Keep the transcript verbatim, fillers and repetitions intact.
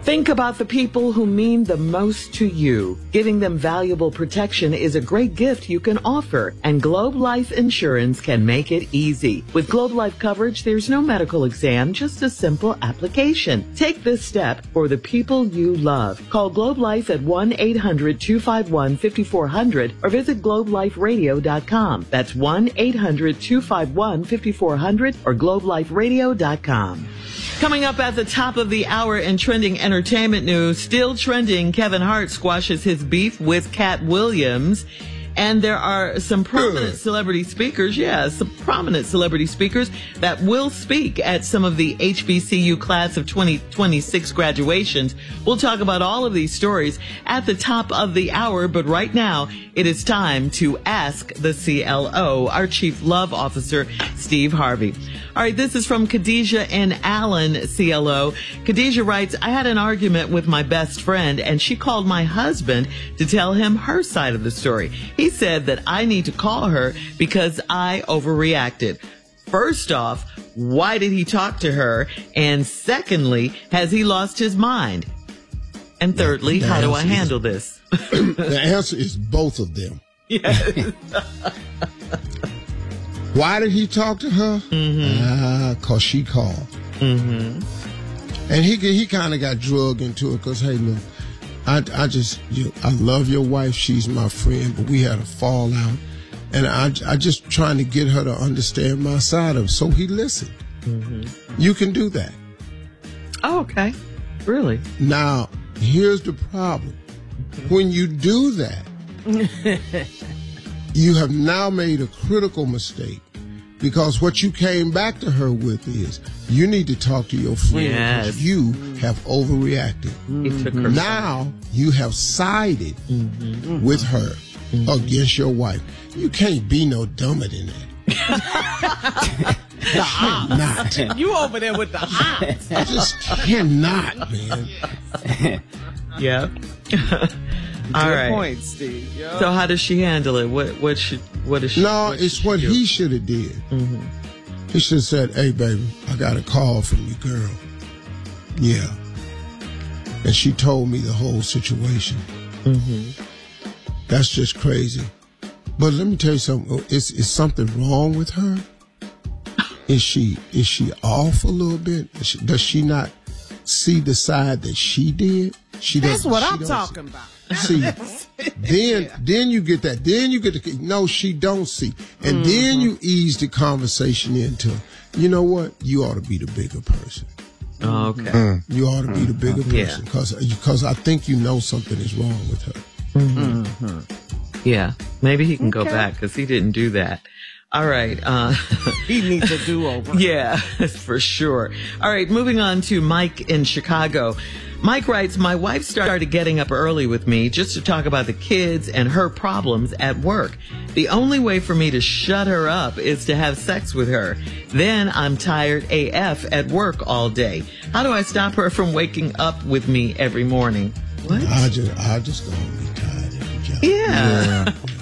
Think about the people who mean the most to you. Giving them valuable protection is a great gift you can offer, and Globe Life Insurance can make it easy. With Globe Life coverage, there's no medical exam, just a simple application. Take this step for the people you love. Call Globe Life at one eight hundred two five one five four zero zero or visit globe life radio dot com. That's one eight hundred two five one five four zero zero or globe life radio dot com. Coming up at the top of the hour in trending entertainment news, still trending, Kevin Hart squashes his beef with Cat Williams. And there are some prominent celebrity speakers, yeah, some prominent celebrity speakers that will speak at some of the H B C U class of twenty twenty-six graduations. We'll talk about all of these stories at the top of the hour, but right now it is time to ask the C L O, our Chief Love Officer, Steve Harvey. All right, this is from Khadijah and Allen, C L O. Khadijah writes, I had an argument with my best friend, and she called my husband to tell him her side of the story. He said that I need to call her because I overreacted. First off, why did he talk to her? And secondly, has he lost his mind? And thirdly, The how do I answer is- handle this? The answer is both of them. Yes. Why did he talk to her? Mm-hmm. Ah, cause she called. Mm-hmm. And he he kind of got drugged into it because, hey, look, I, I just, you, I love your wife. She's my friend, but we had a fallout. And I, I just trying to get her to understand my side of it. So he listened. Mm-hmm. You can do that. Oh, okay. Really? Now, here's the problem. When you do that, you have now made a critical mistake, because what you came back to her with is you need to talk to your friend Yes. because you have overreacted. He took her. Now you have sided Mm-hmm. with her against your wife. You can't be no dumber than that. Not. You over there with the ops. I just cannot, man. Yeah. All Good right. point, Steve. Yo. So how does she handle it? What what should what is she? No, what it's should what she do? he should have did. Mhm. He should have said, hey, baby, I got a call from your girl. Yeah. And she told me the whole situation. Mhm. That's just crazy. But let me tell you something. Is, is something wrong with her? Is she is she off a little bit? Is she, does she not see the side that she did? She That's doesn't- what she I'm don't talking about. See, then then you get that. Then you get the no, she don't see, and Mm-hmm. then you ease the conversation into, you know what? You ought to be the bigger person. Oh, okay. You ought to be the bigger Yeah. person because because I think you know something is wrong with her. Yeah. Maybe he can go back because he didn't do that. All right. Uh, He needs a do-over. yeah, for sure. All right. Moving on to Mike in Chicago. Mike writes, my wife started getting up early with me just to talk about the kids and her problems at work. The only way for me to shut her up is to have sex with her. Then I'm tired A F at work all day. How do I stop her from waking up with me every morning? What? I just I just gonna be tired every job. Yeah.